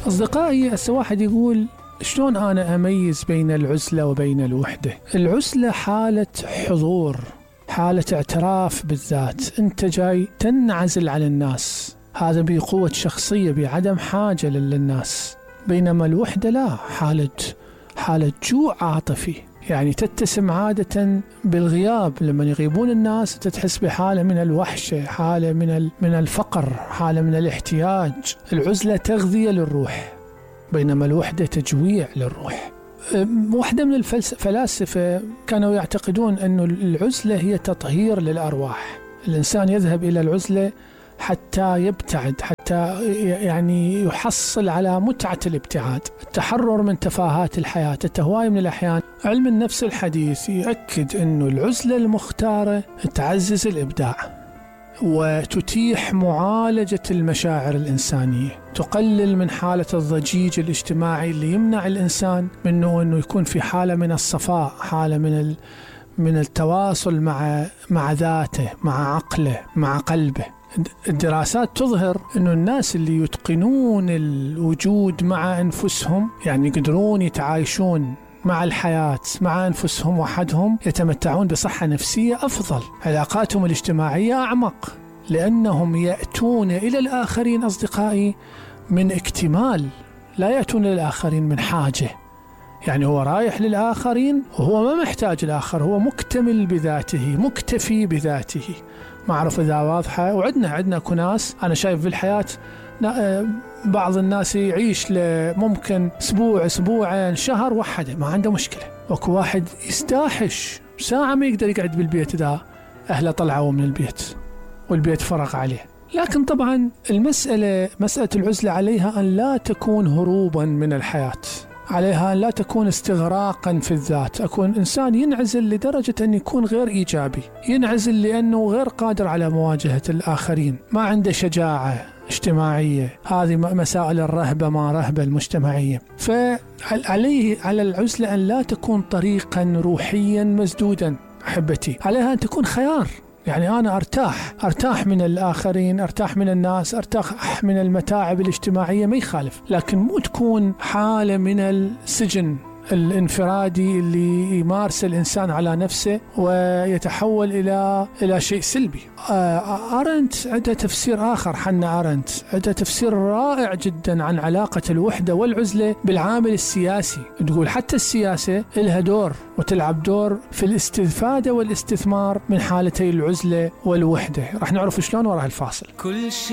أصدقائي، هسه واحد يقول شلون أنا أميز بين العزلة وبين الوحدة؟ العزلة حالة حضور، حالة اعتراف بالذات، أنت جاي تنعزل عن الناس، هذا بقوة شخصية بعدم حاجة للناس. بينما الوحدة لا، حالة جوع عاطفي، يعني تتسم عادة بالغياب. لما يغيبون الناس تحس بحالة من الوحشة، حالة من الفقر، حالة من الاحتياج. العزلة تغذية للروح، بينما الوحدة تجويع للروح. واحدة من الفلاسفة كانوا يعتقدون أن العزلة هي تطهير للأرواح. الإنسان يذهب إلى العزلة حتى يبتعد، حتى يعني يحصل على متعة الابتعاد، التحرر من تفاهات الحياة. التهواي من الأحيان علم النفس الحديث يؤكد أن العزلة المختارة تعزز الإبداع وتتيح معالجة المشاعر الإنسانية، تقلل من حالة الضجيج الاجتماعي اللي يمنع الإنسان منه أنه يكون في حالة من الصفاء، حالة من التواصل مع ذاته، مع عقله، مع قلبه. الدراسات تظهر أنه الناس اللي يتقنون الوجود مع أنفسهم، يعني يقدرون يتعايشون مع الحياة مع أنفسهم وحدهم، يتمتعون بصحة نفسية أفضل، علاقاتهم الاجتماعية أعمق، لأنهم يأتون إلى الآخرين أصدقائي من اكتمال، لا يأتون إلى الآخرين من حاجة. يعني هو رايح للآخرين وهو ما محتاج الآخر، هو مكتمل بذاته، مكتفي بذاته. ما أعرف إذا واضحة. وعندنا كناس أنا شايف في الحياة بعض الناس يعيش ممكن أسبوع، أسبوعين، شهر وحده ما عنده مشكلة. وكو واحد يستاحش ساعة ما يقدر يقعد بالبيت إذا أهله طلعوا من البيت والبيت فرغ عليه. لكن طبعا مسألة العزلة عليها أن لا تكون هروبا من الحياة، عليها أن لا تكون استغراقا في الذات. أكون إنسان ينعزل لدرجة أن يكون غير إيجابي، ينعزل لأنه غير قادر على مواجهة الآخرين، ما عنده شجاعة اجتماعية. هذه مسائل الرهبة ما رهبة المجتمعية. فعليه على العزلة أن لا تكون طريقا روحيا مسدودا أحبتي، عليها أن تكون خيار. يعني أنا أرتاح من الآخرين، أرتاح من الناس، أرتاح من المتاعب الاجتماعية، ما يخالف، لكن مو تكون حالة من السجن الانفرادي اللي يمارس الإنسان على نفسه ويتحول إلى شيء سلبي. أرنت عندها تفسير آخر، حنا أرنت عندها تفسير رائع جدا عن علاقة الوحدة والعزلة بالعامل السياسي. تقول حتى السياسة لها دور وتلعب دور في الاستفادة والاستثمار من حالتي العزلة والوحدة. راح نعرف شلون وراء الفاصل.